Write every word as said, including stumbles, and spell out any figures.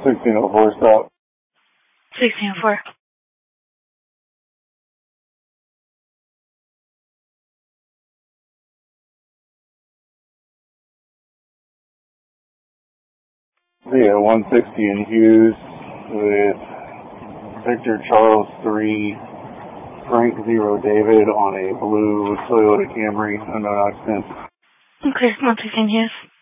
sixteen oh four, stop. sixteen oh four. Yeah, one sixty in Hughes with Victor Charles three, Frank zero David on a blue Toyota Camry, unknown occupant. Okay, one sixteen Hughes.